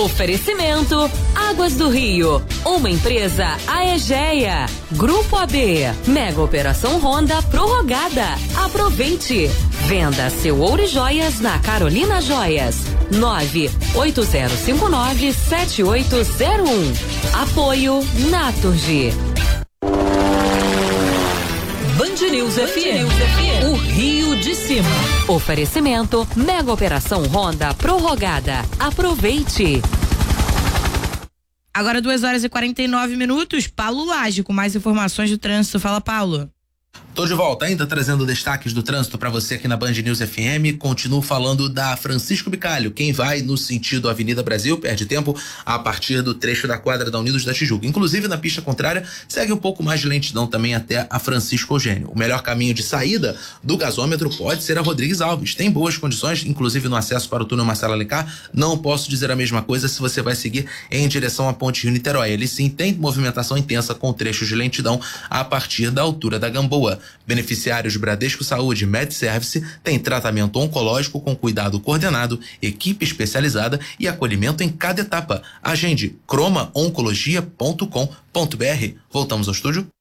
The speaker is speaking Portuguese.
Oferecimento Águas do Rio, uma empresa Aegea. Grupo AB, Mega Operação Honda prorrogada. Aproveite. Venda seu ouro e joias na Carolina Joias. 980597801. Apoio Naturgy. Band News FM, o Rio de Cima. Oferecimento Mega Operação Honda prorrogada. Aproveite. Agora 2h49. Paulo Lage com mais informações do trânsito. Fala, Paulo. Tô de volta, ainda trazendo destaques do trânsito para você aqui na Band News FM. Continuo falando da Francisco Bicalho. Quem vai no sentido Avenida Brasil perde tempo a partir do trecho da quadra da Unidos da Tijuca. Inclusive, na pista contrária, segue um pouco mais de lentidão também até a Francisco Eugênio. O melhor caminho de saída do gasômetro pode ser a Rodrigues Alves. Tem boas condições, inclusive no acesso para o túnel Marcelo Alencar. Não posso dizer a mesma coisa se você vai seguir em direção à Ponte Rio-Niterói. Ele sim tem movimentação intensa com trechos de lentidão a partir da altura da Gamboa. Beneficiários Bradesco Saúde Med Service têm tratamento oncológico com cuidado coordenado, equipe especializada e acolhimento em cada etapa. Agende cromaoncologia.com.br. Voltamos ao estúdio.